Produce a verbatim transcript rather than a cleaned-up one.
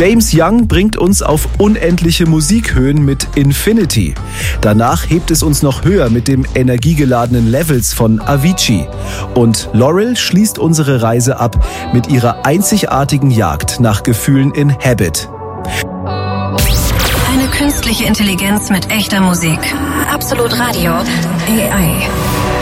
James Young bringt uns auf unendliche Musikhöhen mit Infinity. Danach hebt es uns noch höher mit dem energiegeladenen Levels von Avicii. Und Laurel schließt unsere Reise ab mit ihrer einzigartigen Jagd nach Gefühlen in Habit. Eine künstliche Intelligenz mit echter Musik. Absolut Radio. A I.